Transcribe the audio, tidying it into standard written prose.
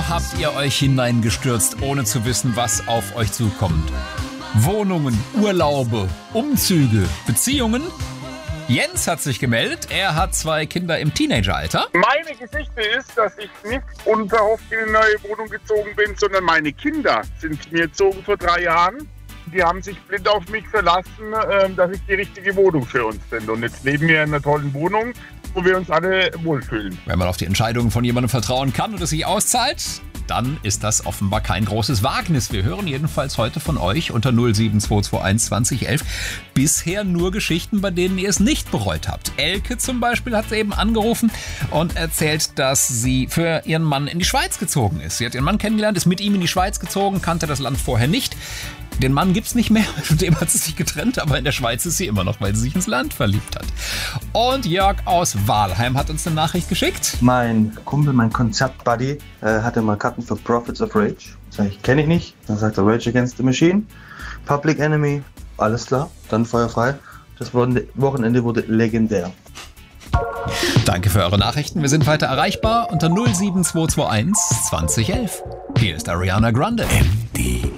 Wo habt ihr euch hineingestürzt, ohne zu wissen, was auf euch zukommt? Wohnungen, Urlaube, Umzüge, Beziehungen? Jens hat sich gemeldet. Er hat 2 Kinder im Teenageralter. Meine Geschichte ist, dass ich nicht unverhofft in eine neue Wohnung gezogen bin, sondern meine Kinder sind zu mir gezogen vor 3 Jahren. Die haben sich blind auf mich verlassen, dass ich die richtige Wohnung für uns bin. Und jetzt leben wir in einer tollen Wohnung, wo wir uns alle wohlfühlen. Wenn man auf die Entscheidungen von jemandem vertrauen kann und es sich auszahlt, dann ist das offenbar kein großes Wagnis. Wir hören jedenfalls heute von euch unter 07221 2011 bisher nur Geschichten, bei denen ihr es nicht bereut habt. Elke zum Beispiel hat eben angerufen und erzählt, dass sie für ihren Mann in die Schweiz gezogen ist. Sie hat ihren Mann kennengelernt, ist mit ihm in die Schweiz gezogen, kannte das Land vorher nicht. Den Mann gibt's nicht mehr, mit dem hat sie sich getrennt, aber in der Schweiz ist sie immer noch, weil sie sich ins Land verliebt hat. Und Jörg aus Wahlheim hat uns eine Nachricht geschickt. Mein Kumpel, mein Konzertbuddy, hatte mal Karten für Prophets of Rage. Sag ich, kenne ich nicht. Dann sagt er Rage Against the Machine, Public Enemy, alles klar, dann feuerfrei. Das Wochenende wurde legendär. Danke für eure Nachrichten. Wir sind weiter erreichbar unter 07221 2011. Hier ist Ariana Grande. MD.